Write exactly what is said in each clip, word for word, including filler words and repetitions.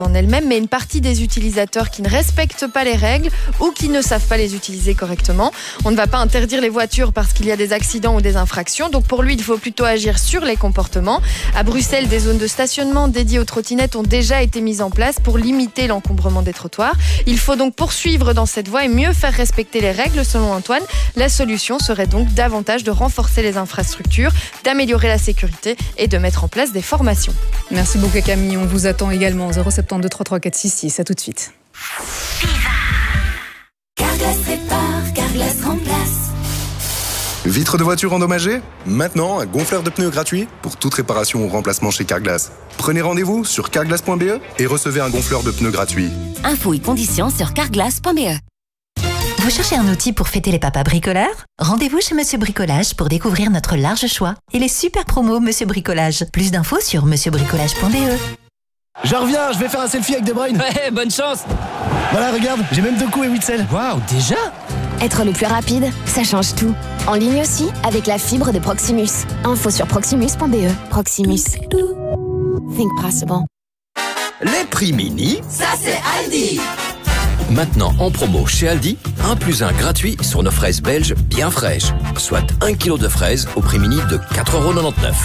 en elle-même, mais une partie des utilisateurs qui ne respectent pas les règles ou qui ne savent pas les utiliser correctement. On ne va pas interdire les voitures parce qu'il y a des accidents ou des infractions. Donc pour lui, il faut plutôt agir sur les comportements. À Bruxelles, des zones de stationnement dédiées aux trottinettes ont déjà été mises en place pour limiter l'encombrement des trottoirs. Il faut donc poursuivre dans cette voie et mieux faire respecter les règles. Selon Antoine, la solution serait donc davantage de renforcer les infrastructures, d'améliorer la sécurité et de mettre en place des formations. Merci beaucoup Camille, on vous attend également au zéro sept deux trois trois quatre six six. À tout de suite. Carglass répare, Carglass remplace. Vitres de voiture endommagées? Maintenant, un gonfleur de pneus gratuit pour toute réparation ou remplacement chez Carglass. Prenez rendez-vous sur carglass point b e et recevez un gonfleur de pneus gratuit. Infos et conditions sur carglass point b e. Vous cherchez un outil pour fêter les papas bricoleurs? Rendez-vous chez Monsieur Bricolage pour découvrir notre large choix et les super promos Monsieur Bricolage. Plus d'infos sur monsieur bricolage point b e. J'en reviens, je vais faire un selfie avec De Bruyne. Ouais, bonne chance. Voilà, regarde, j'ai même deux coups et huit selles. Waouh, déjà? Être le plus rapide, ça change tout. En ligne aussi, avec la fibre de Proximus. Info sur proximus point b e. Proximus. Think possible. Les prix mini, Ça c'est Aldi. maintenant en promo chez Aldi, un plus un gratuit sur nos fraises belges bien fraîches, soit un kilo de fraises au prix mini de quatre euros quatre-vingt-dix-neuf.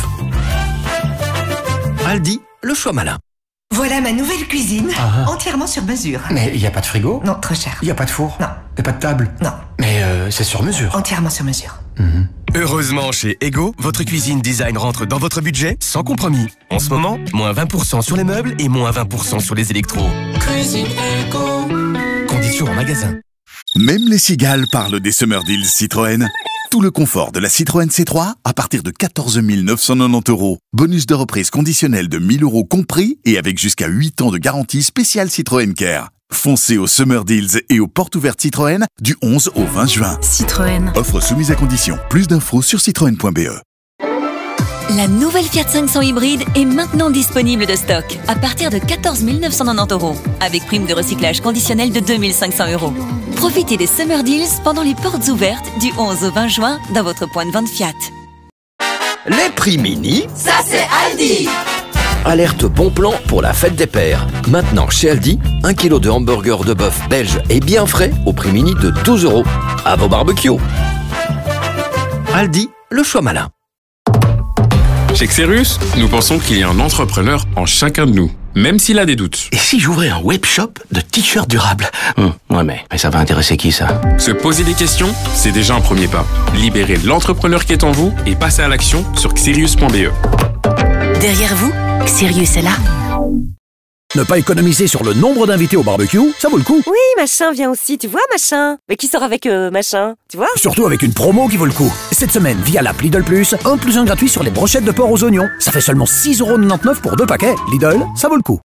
Aldi, le choix malin. Voilà ma nouvelle cuisine, Ah. entièrement sur mesure. Mais il n'y a pas de frigo? Non, trop cher. Il n'y a pas de four? Non. Et pas de table? Non. Mais euh, c'est sur mesure. Entièrement sur mesure. Mmh. Heureusement, chez Ego, votre cuisine design rentre dans votre budget sans compromis. En ce moment, moins vingt pour cent sur les meubles et moins vingt pour cent sur les électros. Cuisine Eco. Conditions en magasin. Même les cigales parlent des Summer Deals Citroën. Tout le confort de la Citroën C trois à partir de quatorze mille neuf cent quatre-vingt-dix euros. Bonus de reprise conditionnel de mille euros compris et avec jusqu'à huit ans de garantie spéciale Citroën Care. Foncez aux Summer Deals et aux portes ouvertes Citroën du onze au vingt juin. Citroën. Offre soumise à condition. Plus d'infos sur citroën point b e. La nouvelle Fiat cinq cents hybride est maintenant disponible de stock à partir de quatorze mille neuf cent quatre-vingt-dix euros avec prime de recyclage conditionnelle de deux mille cinq cents euros. Profitez des Summer Deals pendant les portes ouvertes du onze au vingt juin dans votre point de vente Fiat. Les prix mini, Ça c'est Aldi. alerte bon plan pour la fête des pères. Maintenant chez Aldi, un kilo de hamburger de bœuf belge et bien frais au prix mini de douze euros. À vos barbecues. Aldi, le choix malin. Chez Xerus, nous pensons qu'il y a un entrepreneur en chacun de nous, même s'il a des doutes. Et si j'ouvrais un web shop de t-shirts durables? Hum, Ouais, mais, mais ça va intéresser qui, ça? Se poser des questions, c'est déjà un premier pas. Libérez l'entrepreneur qui est en vous et passez à l'action sur xerius point b e. Derrière vous, Sirius est là. Ne pas économiser sur le nombre d'invités au barbecue, ça vaut le coup. Oui, machin vient aussi, tu vois, machin. Mais qui sort avec euh, machin, tu vois? Surtout avec une promo qui vaut le coup. Cette semaine, via l'app Lidl Plus, un plus un gratuit sur les brochettes de porc aux oignons. Ça fait seulement six euros quatre-vingt-dix-neuf pour deux paquets. Lidl, ça vaut le coup.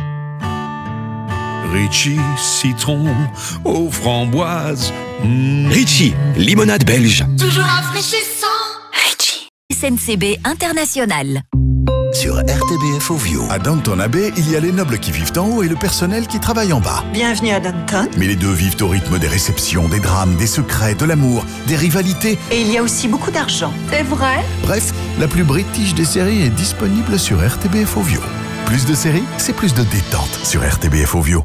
Ritchie, citron, aux framboises. Mmh. Ritchie, limonade belge. Toujours rafraîchissant. Ritchie. S N C B International. Sur R T B F Ovio. À Downton Abbey, il y a les nobles qui vivent en haut et le personnel qui travaille en bas. Bienvenue à Downton. Mais les deux vivent au rythme des réceptions, des drames, des secrets, de l'amour, des rivalités. Et il y a aussi beaucoup d'argent. C'est vrai? Bref, la plus british des séries est disponible sur R T B F Ovio. Plus de séries, c'est plus de détente sur R T B F Ovio.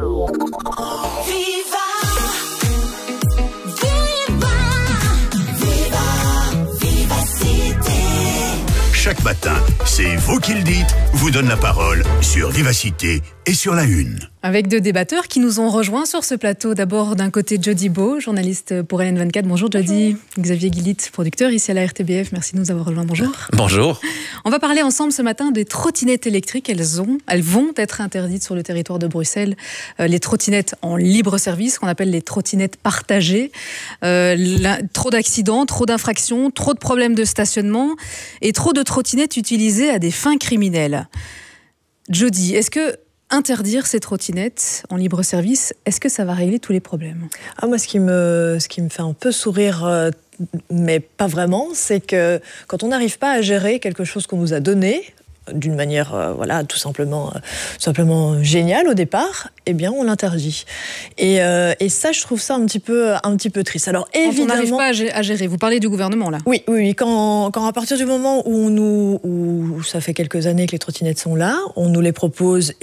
Chaque matin, c'est vous qui le dites, vous donne la parole sur Vivacité et sur La Une. Avec deux débatteurs qui nous ont rejoints sur ce plateau. D'abord, d'un côté, Jody Beau, journaliste pour L N vingt-quatre. Bonjour Jody. Xavier Guillit, producteur ici à la R T B F. Merci de nous avoir rejoints. Bonjour. Bonjour. On va parler ensemble ce matin des trottinettes électriques. Elles, ont, elles vont être interdites sur le territoire de Bruxelles. Euh, les trottinettes en libre service, qu'on appelle les trottinettes partagées. Euh, la, trop d'accidents, trop d'infractions, trop de problèmes de stationnement et trop de trottinettes utilisées à des fins criminelles. Jody, est-ce que interdire ces trottinettes en libre service, est-ce que ça va régler tous les problèmes? Ah, moi, ce qui me, ce qui me fait un peu sourire, euh, mais pas vraiment, c'est que quand on n'arrive pas à gérer quelque chose qu'on nous a donné, d'une manière, euh, voilà, tout simplement, euh, simplement géniale au départ, eh bien, on l'interdit. Et, euh, et ça, je trouve ça un petit peu, un petit peu triste. Alors, quand évidemment, on n'arrive pas à gérer, vous parlez du gouvernement, là? Oui, oui, oui. Quand, quand à partir du moment où, on nous, où ça fait quelques années que les trottinettes sont là, on nous les propose et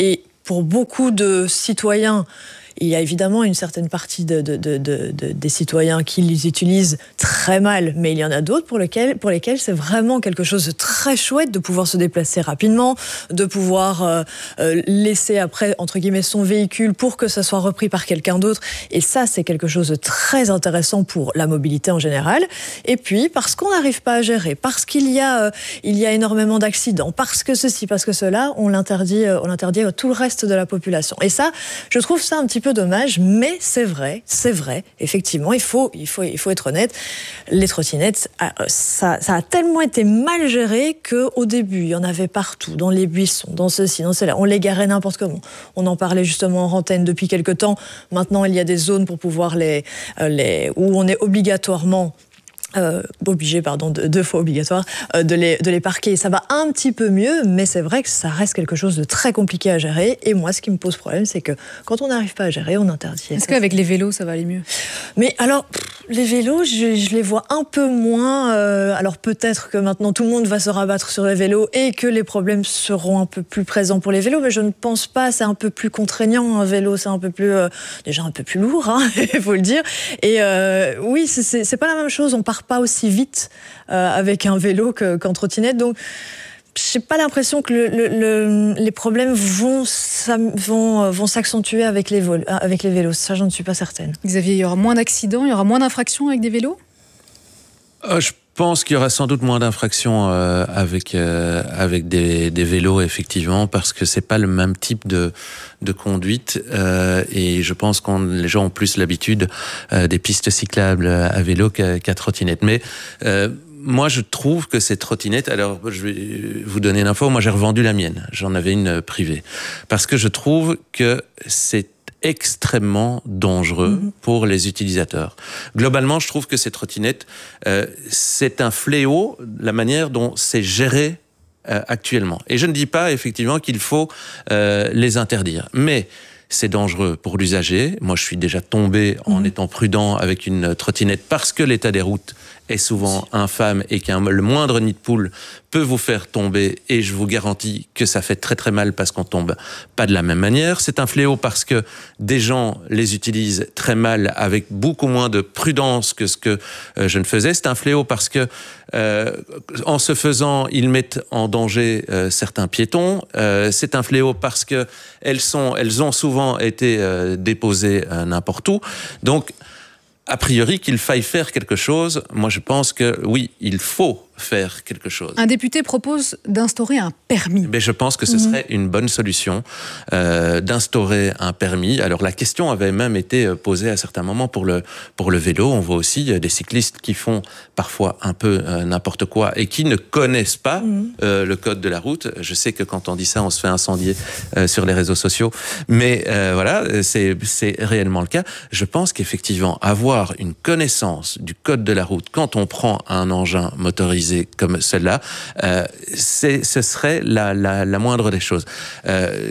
pour beaucoup de citoyens, il y a évidemment une certaine partie de, de, de, de, de, des citoyens qui les utilisent très mal, mais il y en a d'autres pour lesquels, pour lesquels c'est vraiment quelque chose de très chouette de pouvoir se déplacer rapidement, de pouvoir euh, euh, laisser après, entre guillemets, son véhicule pour que ça soit repris par quelqu'un d'autre. Et ça, c'est quelque chose de très intéressant pour la mobilité en général. Et puis, parce qu'on n'arrive pas à gérer, parce qu'il y a, euh, il y a énormément d'accidents, parce que ceci, parce que cela, on l'interdit, euh, on l'interdit à tout le reste de la population. Et ça, je trouve ça un petit peu dommage, mais c'est vrai, c'est vrai. Effectivement, il faut, il faut, il faut être honnête. Les trottinettes, ça, ça a tellement été mal géré qu'au début, il y en avait partout, dans les buissons, dans ceci, dans cela. On les garait n'importe comment. On en parlait justement en antenne depuis quelques temps. Maintenant, il y a des zones pour pouvoir les, les où on est obligatoirement Euh, obligé, pardon, deux, deux fois obligatoire, euh, de, les, de les parquer. Ça va un petit peu mieux, mais c'est vrai que ça reste quelque chose de très compliqué à gérer. Et moi, ce qui me pose problème, c'est que quand on n'arrive pas à gérer, on interdit. Est-ce qu'avec les vélos, ça va aller mieux? Mais alors, pff, les vélos, je, je les vois un peu moins. Euh, alors peut-être que maintenant, tout le monde va se rabattre sur les vélos et que les problèmes seront un peu plus présents pour les vélos, mais je ne pense pas. C'est un peu plus contraignant, un vélo. C'est un peu plus, euh, déjà un peu plus lourd, hein, il faut le dire. Et euh, oui, c'est, c'est, c'est pas la même chose. On part pas aussi vite euh, avec un vélo que, qu'en trottinette. Donc, j'ai pas l'impression que le, le, le, les problèmes vont, vont, vont s'accentuer avec les, vol, avec les vélos. Ça, j'en ne suis pas certaine. Xavier, il y aura moins d'accidents, il y aura moins d'infractions avec des vélos ? euh, Je pense qu'il y aura sans doute moins d'infractions euh, avec, euh, avec des, des vélos, effectivement, parce que c'est pas le même type de, de conduite. Euh, et je pense que les gens ont plus l'habitude euh, des pistes cyclables à vélo qu'à, qu'à trottinette. Mais euh, moi, je trouve que ces trottinettes... Alors, je vais vous donner une info. Moi, j'ai revendu la mienne. J'en avais une privée. Parce que je trouve que c'est extrêmement dangereux mmh. pour les utilisateurs. Globalement, je trouve que ces trottinettes, euh, c'est un fléau, la manière dont c'est géré euh, actuellement. Et je ne dis pas, effectivement, qu'il faut euh, les interdire. Mais c'est dangereux pour l'usager. Moi, je suis déjà tombé en mmh. étant prudent avec une trottinette parce que l'état des routes est souvent infâme et qu'un le moindre nid de poule peut vous faire tomber, et je vous garantis que ça fait très très mal parce qu'on tombe pas de la même manière. C'est un fléau parce que des gens les utilisent très mal avec beaucoup moins de prudence que ce que euh, je ne faisais. C'est un fléau parce que euh, en se faisant, ils mettent en danger euh, certains piétons. Euh, c'est un fléau parce que elles sont, elles ont souvent été euh, déposées euh, n'importe où. Donc, a priori, qu'il faille faire quelque chose, moi je pense que oui, il faut faire quelque chose. Un député propose d'instaurer un permis. Mais je pense que ce serait mmh. une bonne solution euh, d'instaurer un permis. Alors la question avait même été posée à certains moments pour le, pour le vélo. On voit aussi des cyclistes qui font parfois un peu euh, n'importe quoi et qui ne connaissent pas mmh. euh, le code de la route. Je sais que quand on dit ça, on se fait incendier euh, sur les réseaux sociaux. Mais euh, voilà, c'est, c'est réellement le cas. Je pense qu'effectivement, avoir une connaissance du code de la route quand on prend un engin motorisé comme celle-là, euh, c'est, ce serait la, la, la moindre des choses. Euh,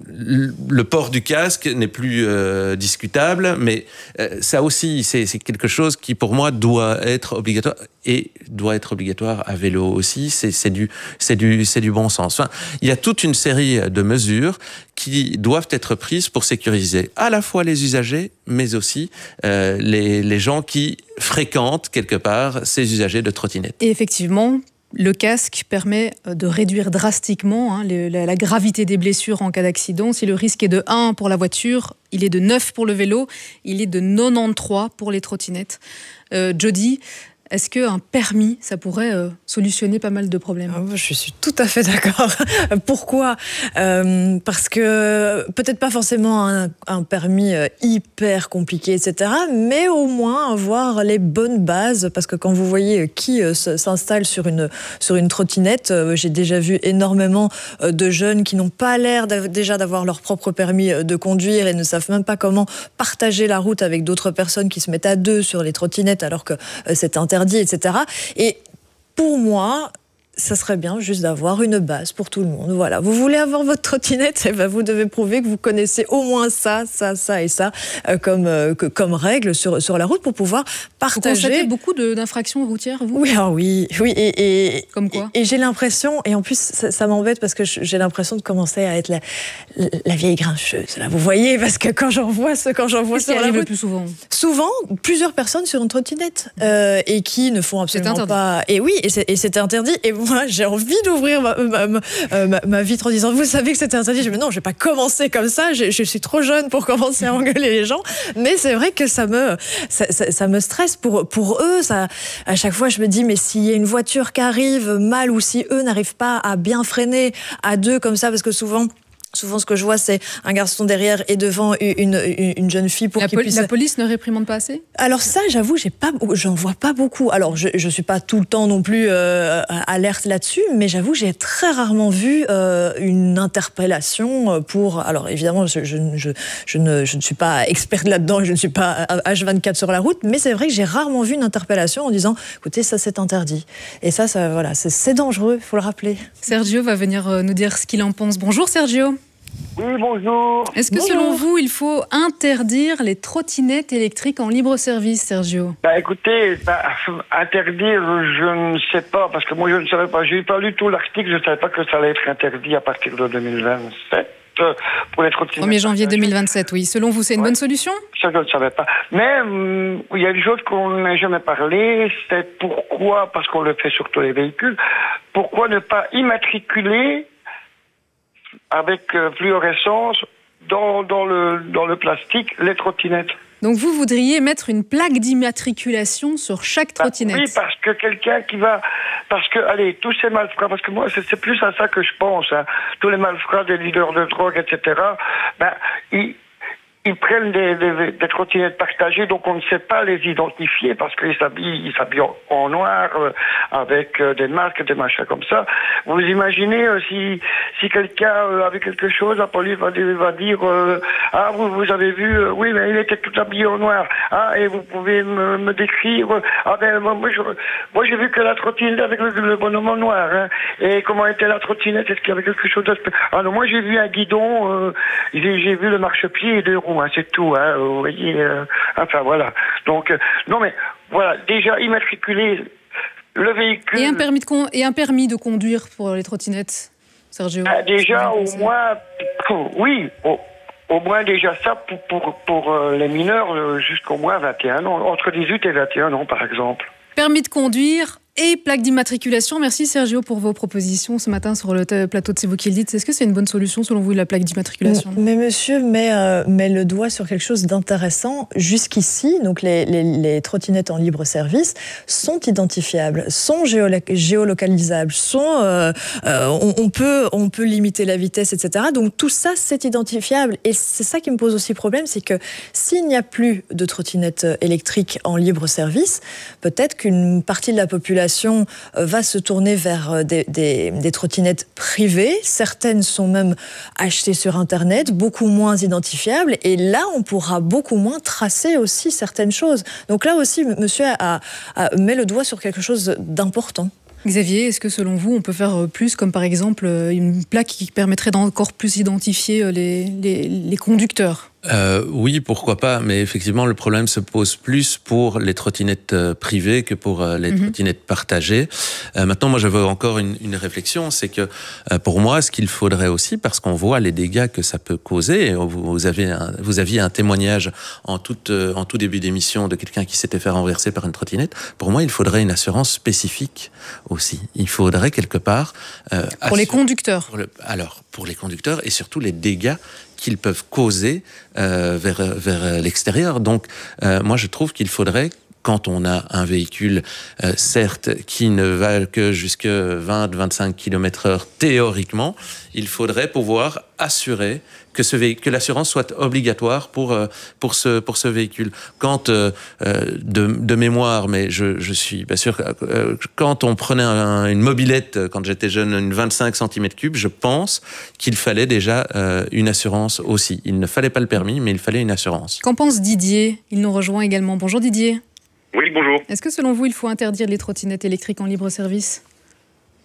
le port du casque n'est plus euh, discutable, mais euh, ça aussi, c'est, c'est quelque chose qui, pour moi, doit être obligatoire, et doit être obligatoire à vélo aussi. C'est, c'est, du, c'est, du, c'est du bon sens. Enfin, il y a toute une série de mesures qui doivent être prises pour sécuriser à la fois les usagers, mais aussi euh, les, les gens qui fréquentent quelque part ces usagers de trottinettes. Et effectivement, le casque permet de réduire drastiquement hein, le, la, la gravité des blessures en cas d'accident. Si le risque est de un pour la voiture, il est de neuf pour le vélo, il est de quatre-vingt-treize pour les trottinettes. Euh, Jody, est-ce qu'un permis, ça pourrait euh, solutionner pas mal de problèmes ? Ah, je suis tout à fait d'accord. Pourquoi ? euh, Parce que peut-être pas forcément un, un permis hyper compliqué, et cetera, mais au moins avoir les bonnes bases. Parce que quand vous voyez qui euh, s'installe sur une, sur une trottinette, euh, j'ai déjà vu énormément euh, de jeunes qui n'ont pas l'air d'av- déjà d'avoir leur propre permis de conduire et ne savent même pas comment partager la route avec d'autres personnes qui se mettent à deux sur les trottinettes alors que euh, c'est interdit, et cetera. Et pour moi, ça serait bien juste d'avoir une base pour tout le monde. Voilà, vous voulez avoir votre trottinette, eh ben vous devez prouver que vous connaissez au moins ça, ça, ça et ça euh, comme, euh, que, comme règle sur, sur la route pour pouvoir partager. Vous constatez beaucoup de, d'infractions routières, vous ? Oui, ah oui, oui. Et, et, comme quoi ? Et, et j'ai l'impression, et en plus ça, ça m'embête parce que j'ai l'impression de commencer à être la, la, la vieille grincheuse. Là, vous voyez, parce que quand j'en vois, ce, quand j'en vois sur la route, le plus souvent, souvent plusieurs personnes sur une trottinette euh, et qui ne font absolument pas. Et oui, et c'est, et c'est interdit. Et moi, j'ai envie d'ouvrir ma, ma, ma, ma, ma vitre en disant, vous savez que c'est interdit. Je dis, mais non, je vais pas commencer comme ça. Je, je suis trop jeune pour commencer à engueuler les gens. Mais c'est vrai que ça me, ça, ça, ça me stresse pour, pour eux. Ça, à chaque fois, je me dis, mais s'il y a une voiture qui arrive mal ou si eux n'arrivent pas à bien freiner à deux comme ça, parce que souvent, Souvent, ce que je vois, c'est un garçon derrière et devant une, une, une jeune fille pour la qu'il poli- puisse... La police ne réprimande pas assez ? Alors ça, j'avoue, j'ai pas, j'en vois pas beaucoup. Alors, je, je suis pas tout le temps non plus euh, alerte là-dessus, mais j'avoue, j'ai très rarement vu euh, une interpellation pour... Alors, évidemment, je, je, je, je, ne, je ne suis pas experte là-dedans, je ne suis pas H vingt-quatre sur la route, mais c'est vrai que j'ai rarement vu une interpellation en disant, écoutez, ça c'est interdit. Et ça, ça voilà, c'est, c'est dangereux, il faut le rappeler. Sergio va venir nous dire ce qu'il en pense. Bonjour Sergio. Oui, bonjour. Est-ce que bonjour. selon vous, il faut interdire les trottinettes électriques en libre-service, Sergio ? Bah écoutez, bah, interdire, je ne sais pas, parce que moi je ne savais pas. J'ai pas lu tout l'article, je ne savais pas que ça allait être interdit à partir de deux mille vingt-sept pour les trottinettes. premier janvier deux mille vingt-sept, oui. Selon vous, c'est une ouais. bonne solution ? Ça, je ne savais pas. Mais hum, il y a une chose qu'on n'a jamais parlé, c'est pourquoi, parce qu'on le fait sur tous les véhicules, pourquoi ne pas immatriculer avec euh, fluorescence dans, dans, le, dans le plastique les trottinettes. Donc vous voudriez mettre une plaque d'immatriculation sur chaque trottinette ? Bah, oui, parce que quelqu'un qui va... Parce que, allez, tous ces malfrats, parce que moi, c'est, c'est plus à ça que je pense, hein, tous les malfrats, des leaders de drogue, et cetera, ben, ils... Ils prennent des, des, des trottinettes partagées, donc on ne sait pas les identifier parce qu'ils s'habillent, ils s'habillent en, en noir euh, avec euh, des masques, des machins comme ça. Vous imaginez euh, si si quelqu'un euh, avait quelque chose, la police va, va dire euh, ah vous vous avez vu euh, oui mais il était tout habillé en noir. Ah et vous pouvez me, me décrire euh, ah ben moi je, moi j'ai vu que la trottinette avec le, le bonhomme en noir. Hein, et comment était la trottinette? Est-ce qu'il y avait quelque chose de... Ah non, moi j'ai vu un guidon, euh, j'ai, j'ai vu le marchepied et deux roues. Hein, c'est tout, hein, vous voyez. Euh, enfin voilà. Donc euh, non mais voilà, déjà immatriculer le véhicule. Et un permis de con- et un permis de conduire pour les trottinettes, Sergio. Ah, déjà au moins, oui, au, au moins déjà ça pour pour pour euh, les mineurs euh, jusqu'au moins vingt et un ans, entre dix-huit et vingt et un ans par exemple. Permis de conduire et plaque d'immatriculation. Merci Sergio pour vos propositions ce matin sur le t- plateau de C'est vous qui le dites. Est-ce que c'est une bonne solution selon vous, la plaque d'immatriculation ? Mais monsieur met, euh, met le doigt sur quelque chose d'intéressant. Jusqu'ici, donc les, les, les trottinettes en libre service sont identifiables, sont géolo- géolocalisables, sont, euh, euh, on, on, peut, on peut limiter la vitesse, et cetera. Donc tout ça, c'est identifiable. Et c'est ça qui me pose aussi problème, c'est que s'il n'y a plus de trottinettes électriques en libre service, peut-être qu'une partie de la population va se tourner vers des, des, des trottinettes privées. Certaines sont même achetées sur Internet, beaucoup moins identifiables. Et là, on pourra beaucoup moins tracer aussi certaines choses. Donc là aussi, monsieur a, a, met le doigt sur quelque chose d'important. Xavier, est-ce que selon vous, on peut faire plus, comme par exemple une plaque qui permettrait d'encore plus identifier les, les, les conducteurs ? Euh, oui, pourquoi pas, mais effectivement, le problème se pose plus pour les trottinettes euh, privées que pour euh, les mmh. trottinettes partagées. Euh, maintenant, moi, je veux encore une, une réflexion, c'est que euh, pour moi, ce qu'il faudrait aussi, parce qu'on voit les dégâts que ça peut causer, vous, vous, avez un, vous aviez un témoignage en tout, euh, en tout début d'émission de quelqu'un qui s'était fait renverser par une trottinette, pour moi, il faudrait une assurance spécifique aussi. Il faudrait quelque part... Euh, pour assur- les conducteurs pour le, Alors, pour les conducteurs et surtout les dégâts qu'ils peuvent causer euh, vers, vers l'extérieur. Donc, euh, moi, je trouve qu'il faudrait, quand on a un véhicule, euh, certes, qui ne va que jusqu'à vingt à vingt-cinq kilomètres heure théoriquement, il faudrait pouvoir assurer que, ce véhicule, que l'assurance soit obligatoire pour, euh, pour, ce, pour ce véhicule. Quand, euh, de, de mémoire, mais je, je suis pas sûr, euh, quand on prenait un, une mobilette, quand j'étais jeune, une vingt-cinq centimètres cubes, je pense qu'il fallait déjà euh, une assurance aussi. Il ne fallait pas le permis, mais il fallait une assurance. Qu'en pense Didier ? Il nous rejoint également. Bonjour Didier. Oui, bonjour. Est-ce que selon vous, il faut interdire les trottinettes électriques en libre service ?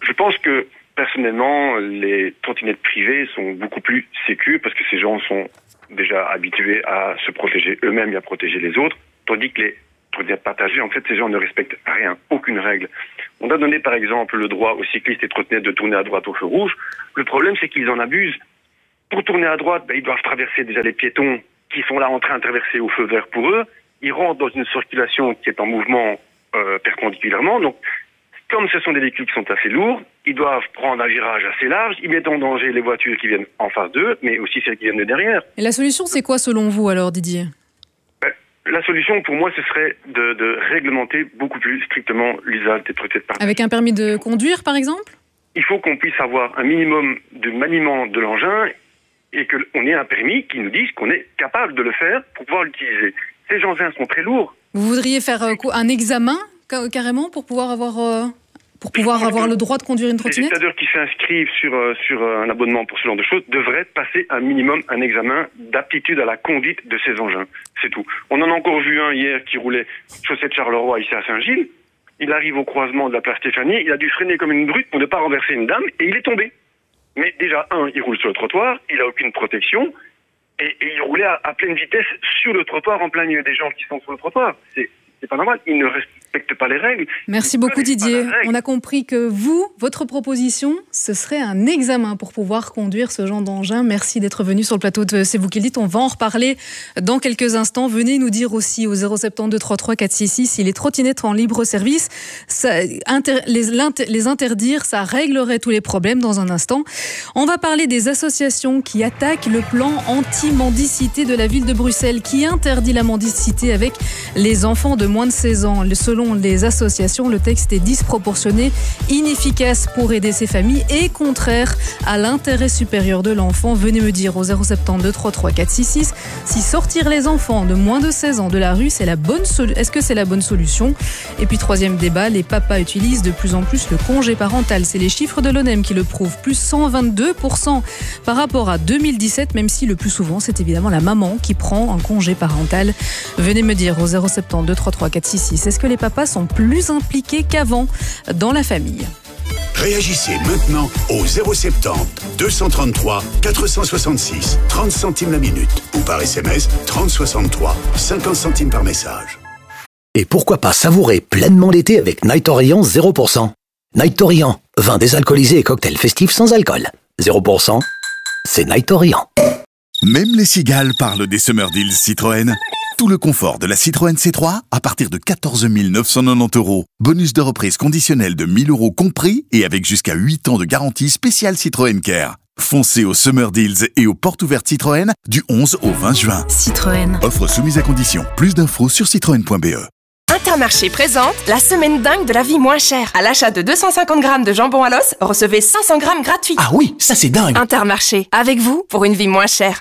Je pense que, personnellement, les trottinettes privées sont beaucoup plus sécures parce que ces gens sont déjà habitués à se protéger eux-mêmes et à protéger les autres, tandis que les trottinettes partagées, en fait, ces gens ne respectent rien, aucune règle. On a donné, par exemple, le droit aux cyclistes et trottinettes de tourner à droite au feu rouge. Le problème, c'est qu'ils en abusent. Pour tourner à droite, ben, ils doivent traverser déjà les piétons qui sont là en train de traverser au feu vert pour eux. Ils rentrent dans une circulation qui est en mouvement euh, perpendiculairement. Donc, comme ce sont des véhicules qui sont assez lourds, ils doivent prendre un virage assez large. Ils mettent en danger les voitures qui viennent en face d'eux, mais aussi celles qui viennent de derrière. Et la solution, c'est quoi selon vous alors, Didier ? ben, La solution, pour moi, ce serait de, de réglementer beaucoup plus strictement l'usage des trottinettes partagées. Avec un permis de conduire, par exemple ? Il faut qu'on puisse avoir un minimum de maniement de l'engin et qu'on ait un permis qui nous dise qu'on est capable de le faire pour pouvoir l'utiliser. Ces engins sont très lourds. Vous voudriez faire euh, quoi, un examen carrément pour pouvoir avoir, euh, pour pouvoir avoir le droit de conduire une trottinette ? Les utilisateurs qui s'inscrivent sur, euh, sur un abonnement pour ce genre de choses devraient passer un minimum un examen d'aptitude à la conduite de ces engins. C'est tout. On en a encore vu un hier qui roulait chaussée de Charleroi ici à Saint-Gilles. Il arrive au croisement de la place Stéphanie, il a dû freiner comme une brute pour ne pas renverser une dame et il est tombé. Mais déjà, un, il roule sur le trottoir, il n'a aucune protection et, et il roulait à, à pleine vitesse sur le trottoir en plein milieu des gens qui sont sur le trottoir. C'est C'est pas normal, ils ne respectent pas les règles. Merci beaucoup Didier. On a compris que vous, votre proposition, ce serait un examen pour pouvoir conduire ce genre d'engin. Merci d'être venu sur le plateau de C'est vous qui le dites. On va en reparler dans quelques instants. Venez nous dire aussi au zéro sept deux trois trois quatre six six si les trottinettes en libre service, ça, inter, les, les interdire, ça réglerait tous les problèmes dans un instant. On va parler des associations qui attaquent le plan anti-mendicité de la ville de Bruxelles, qui interdit la mendicité avec les enfants de moins de seize ans. Selon les associations, le texte est disproportionné, inefficace pour aider ces familles et contraire à l'intérêt supérieur de l'enfant. Venez me dire au zéro sept deux trois trois quatre six six si sortir les enfants de moins de seize ans de la rue, c'est la bonne solu- est-ce que c'est la bonne solution ? Et puis troisième débat, les papas utilisent de plus en plus le congé parental. C'est les chiffres de l'O N E M qui le prouvent, plus cent vingt-deux pour cent par rapport à deux mille dix-sept, même si le plus souvent c'est évidemment la maman qui prend un congé parental. Venez me dire au zéro sept deux trois trois quatre six six, est-ce que les papas sont plus impliqués qu'avant dans la famille ? Réagissez maintenant au zéro sept zéro deux cent trente-trois quatre cent soixante-six, trente centimes la minute ou par S M S trente soixante-trois, cinquante centimes par message. Et pourquoi pas savourer pleinement l'été avec Night Orient zéro pour cent. Night Orient, vin désalcoolisé et cocktail festif sans alcool. zéro pour cent, c'est Night Orient. Même les cigales parlent des Summer Deals Citroën. Tout le confort de la Citroën C trois à partir de quatorze mille neuf cent quatre-vingt-dix euros. Bonus de reprise conditionnel de mille euros compris et avec jusqu'à huit ans de garantie spéciale Citroën Care. Foncez aux Summer Deals et aux portes ouvertes Citroën du onze au vingt juin. Citroën. Offre soumise à condition. Plus d'infos sur citroën point b e. Intermarché présente la semaine dingue de la vie moins chère. À l'achat de deux cent cinquante grammes de jambon à l'os, recevez cinq cents grammes gratuits. Ah oui, ça c'est dingue. Intermarché, avec vous pour une vie moins chère.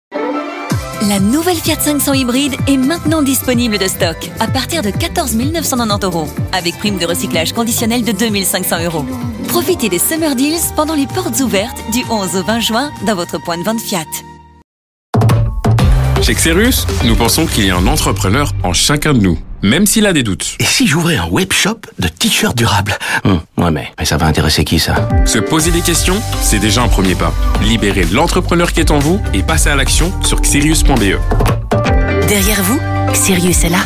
La nouvelle Fiat cinq cents hybride est maintenant disponible de stock à partir de quatorze mille neuf cent quatre-vingt-dix euros avec prime de recyclage conditionnel de deux mille cinq cents euros. Profitez des Summer Deals pendant les portes ouvertes du onze au vingt juin dans votre point de vente Fiat. Chez Xerius, nous pensons qu'il y a un entrepreneur en chacun de nous, même s'il a des doutes. Et si j'ouvrais un web shop de t-shirts durables hum, Ouais, mais, mais ça va intéresser qui, ça? Se poser des questions, c'est déjà un premier pas. Libérez l'entrepreneur qui est en vous et passez à l'action sur xerius point b e. Derrière vous, Xerius est là.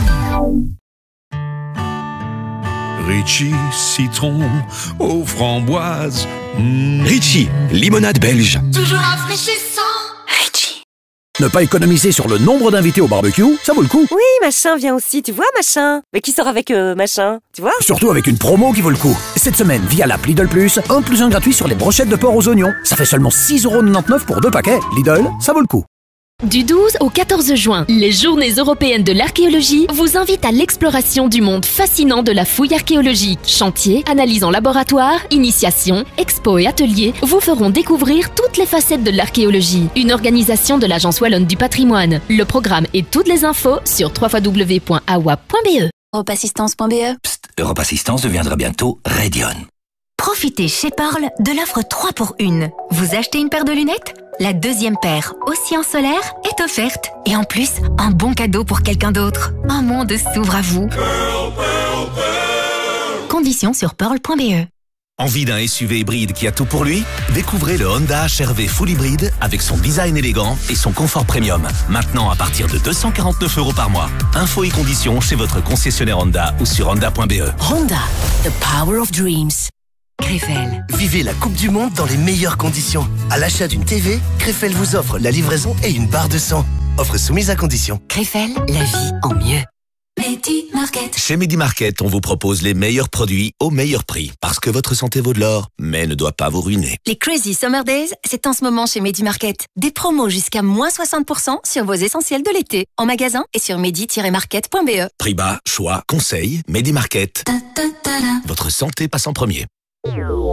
Ritchie, citron, aux framboises. Mmh. Ritchie, limonade belge. Toujours rafraîchissant. Ne pas économiser sur le nombre d'invités au barbecue, ça vaut le coup. Oui, machin vient aussi, tu vois, machin. Mais qui sort avec euh, machin, tu vois? Surtout avec une promo qui vaut le coup. Cette semaine, via l'app Lidl Plus, un plus un gratuit sur les brochettes de porc aux oignons. Ça fait seulement six euros quatre-vingt-dix-neuf pour deux paquets. Lidl, ça vaut le coup. Du douze au quatorze juin, les Journées européennes de l'archéologie vous invitent à l'exploration du monde fascinant de la fouille archéologique. Chantier, analyse en laboratoire, initiation, expo et ateliers vous feront découvrir toutes les facettes de l'archéologie. Une organisation de l'Agence Wallonne du Patrimoine. Le programme et toutes les infos sur w w w point a w a p point b e. europe assistance point b e. Psst, Europe Assistance deviendra bientôt Radion. Profitez chez Pearl de l'offre trois pour une. Vous achetez une paire de lunettes ? La deuxième paire, aussi en solaire, est offerte. Et en plus, un bon cadeau pour quelqu'un d'autre. Un monde s'ouvre à vous. Pearl, Pearl, Pearl. Conditions sur pearl point b e. Envie d'un S U V hybride qui a tout pour lui? Découvrez le Honda H R V Full Hybride avec son design élégant et son confort premium. Maintenant à partir de deux cent quarante-neuf euros par mois. Infos et conditions chez votre concessionnaire Honda ou sur honda point b e. Honda, the power of dreams. Krefel. Vivez la Coupe du Monde dans les meilleures conditions. À l'achat d'une T V, Krefel vous offre la livraison et une barre de son. Offre soumise à condition. Krefel, la vie en mieux. Medi-Market. Chez Medi-Market, on vous propose les meilleurs produits au meilleur prix. Parce que votre santé vaut de l'or, mais ne doit pas vous ruiner. Les Crazy Summer Days, c'est en ce moment chez Medi-Market. Des promos jusqu'à moins soixante pour cent sur vos essentiels de l'été. En magasin et sur medi tiret market point b e. Prix bas, choix, conseils, Medi-Market. Votre santé passe en premier.